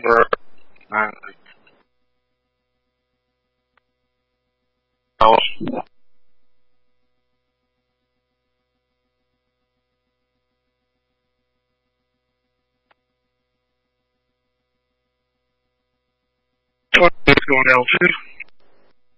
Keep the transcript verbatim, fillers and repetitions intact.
for nine hours. Twenty is going L two.